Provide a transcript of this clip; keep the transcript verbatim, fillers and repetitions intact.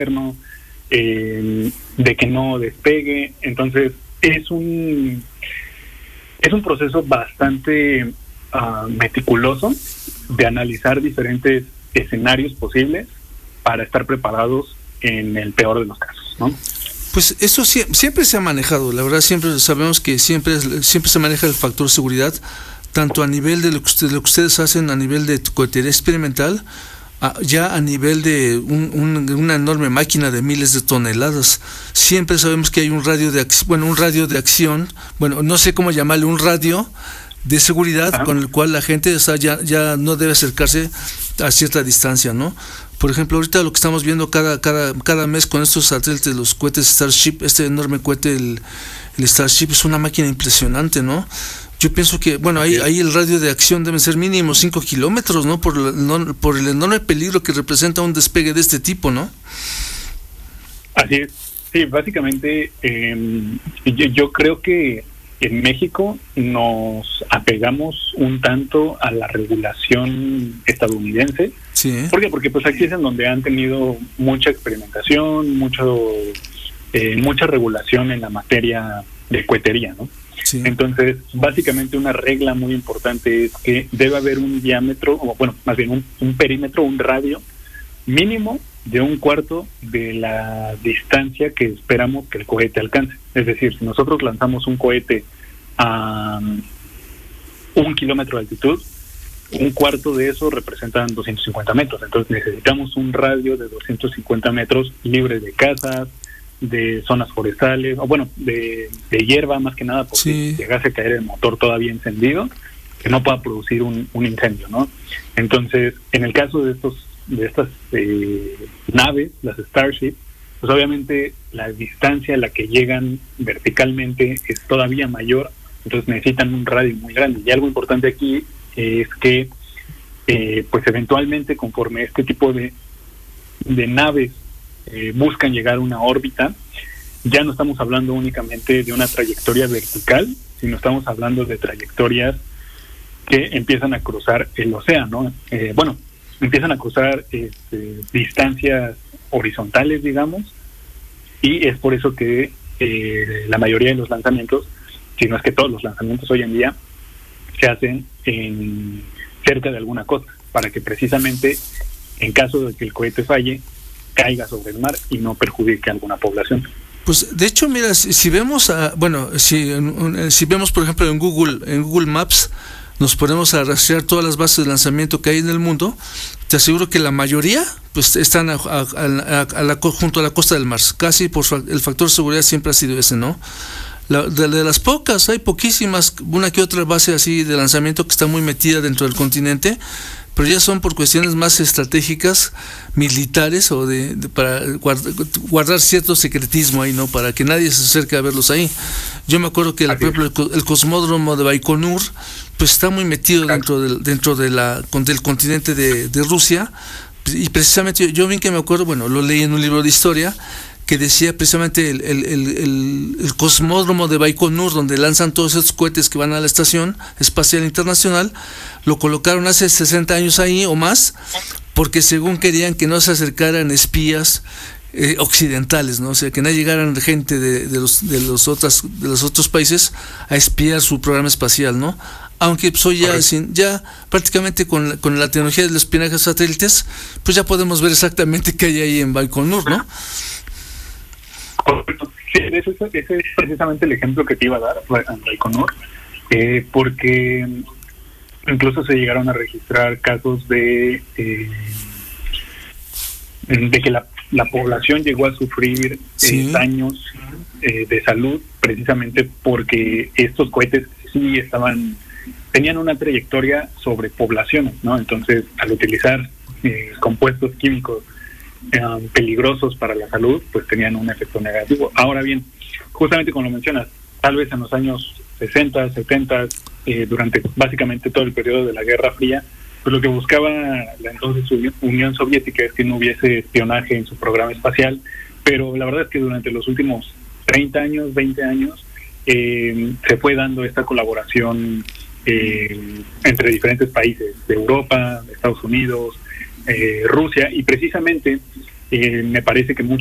eh, de que no despegue. Entonces es un es un proceso bastante uh, meticuloso de analizar diferentes escenarios posibles para estar preparados en el peor de los casos, ¿no? Pues eso sie- siempre se ha manejado, la verdad, siempre sabemos que siempre siempre se maneja el factor seguridad, tanto a nivel de lo que, usted, lo que ustedes hacen a nivel de cohetería experimental, a, ya a nivel de un, un, una enorme máquina de miles de toneladas. Siempre sabemos que hay un radio de ac- bueno un radio de acción, bueno, no sé cómo llamarle, un radio de seguridad. Ajá. Con el cual la gente, o sea, ya, ya no debe acercarse a cierta distancia, ¿no? Por ejemplo, ahorita lo que estamos viendo cada cada cada mes con estos satélites, los cohetes Starship, este enorme cohete, el, el Starship, es una máquina impresionante, ¿no? Yo pienso que, bueno, ahí, ahí el radio de acción debe ser mínimo cinco kilómetros, ¿no? Por, no, por el enorme peligro que representa un despegue de este tipo, ¿no? Así es. Sí, básicamente, eh, yo, yo creo que en México nos apegamos un tanto a la regulación estadounidense. Sí. ¿Por qué? Porque pues aquí es en donde han tenido mucha experimentación, mucho, eh, mucha regulación en la materia de cohetería, ¿no? Sí. Entonces, básicamente una regla muy importante es que debe haber un diámetro, o bueno, más bien un, un perímetro, un radio mínimo de un cuarto de la distancia que esperamos que el cohete alcance. Es decir, si nosotros lanzamos un cohete a um, un kilómetro de altitud, un cuarto de eso representan doscientos cincuenta metros. Entonces necesitamos un radio de doscientos cincuenta metros libre de casas, de zonas forestales, o bueno, de, de hierba más que nada, porque sí. llegase a caer el motor todavía encendido, que no pueda producir un, un incendio, ¿no? Entonces, en el caso de estos de estas eh, naves, las Starship, pues obviamente la distancia a la que llegan verticalmente es todavía mayor, entonces necesitan un radio muy grande. Y algo importante aquí es que eh, pues eventualmente, conforme este tipo de, de naves eh, buscan llegar a una órbita, ya no estamos hablando únicamente de una trayectoria vertical, sino estamos hablando de trayectorias que empiezan a cruzar el océano. Eh, bueno, empiezan a cruzar este, distancias horizontales, digamos, y es por eso que eh, la mayoría de los lanzamientos, si no es que todos los lanzamientos hoy en día, se hacen en cerca de alguna costa, para que precisamente, en caso de que el cohete falle, caiga sobre el mar y no perjudique a alguna población. Pues de hecho, mira, si, si vemos, a, bueno, si, si vemos por ejemplo en Google, en Google Maps, nos ponemos a rastrear todas las bases de lanzamiento que hay en el mundo, te aseguro que la mayoría pues están a, a, a, a la, junto a la costa del mar. Casi por el factor de seguridad siempre ha sido ese, ¿no? La, de, de las pocas, hay poquísimas, una que otra base así de lanzamiento que está muy metida dentro del continente, pero ya son por cuestiones más estratégicas, militares, o de, de para guardar, guardar cierto secretismo ahí, ¿no? Para que nadie se acerque a verlos ahí. Yo me acuerdo que, el, por ejemplo, el, el cosmódromo de Baikonur pues está muy metido dentro del, dentro de la del continente de, de Rusia, y precisamente yo, yo bien que me acuerdo, bueno, lo leí en un libro de historia, que decía precisamente el, el, el, el, el cosmódromo de Baikonur, donde lanzan todos esos cohetes que van a la Estación Espacial Internacional, lo colocaron hace sesenta años ahí o más, porque según querían que no se acercaran espías eh, occidentales, ¿no? O sea, que no llegaran gente de, de los de los otras de los otros países a espiar su programa espacial, ¿no? Aunque pues hoy ya, sin, ya prácticamente con, con la tecnología del espionaje de satélites, pues ya podemos ver exactamente qué hay ahí en Baikonur, ¿no? Correcto. Sí, ese, ese es precisamente el ejemplo que te iba a dar, Baikonur, eh, porque incluso se llegaron a registrar casos de eh, de que la, la población llegó a sufrir sí. eh, daños eh, de salud, precisamente porque estos cohetes sí estaban tenían una trayectoria sobre poblaciones, ¿no? Entonces, al utilizar eh, compuestos químicos Um, peligrosos para la salud, pues tenían un efecto negativo. Ahora bien, justamente como lo mencionas, tal vez en los años sesenta, setenta, eh, durante básicamente todo el periodo de la Guerra Fría, pues lo que buscaba la entonces Unión Soviética es que no hubiese espionaje en su programa espacial, pero la verdad es que durante los últimos treinta años, veinte años, eh, se fue dando esta colaboración eh, entre diferentes países de Europa, de Estados Unidos, Eh, Rusia, y precisamente eh, me parece que muchos